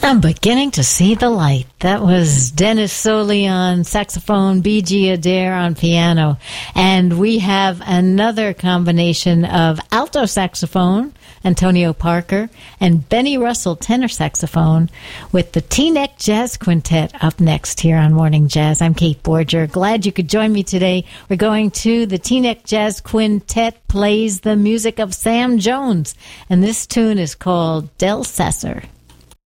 I'm beginning to see the light. That was Dennis Soley on saxophone, B.G. Adair on piano. And we have another combination of alto saxophone, Antonio Parker, and Benny Russell tenor saxophone with the Teaneck Jazz Quintet up next here on Morning Jazz. I'm Kate Borger. Glad you could join me today. We're going to the Teaneck Jazz Quintet plays the music of Sam Jones. And this tune is called Del Sasser.